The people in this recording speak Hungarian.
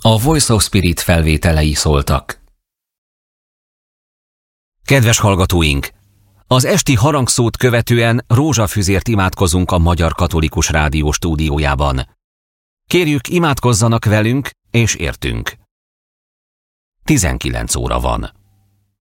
A Voice of Spirit felvételei szóltak. Kedves hallgatóink! Az esti harangszót követően rózsafüzért imádkozunk a Magyar Katolikus Rádió stúdiójában. Kérjük, imádkozzanak velünk és értünk. 19 óra van.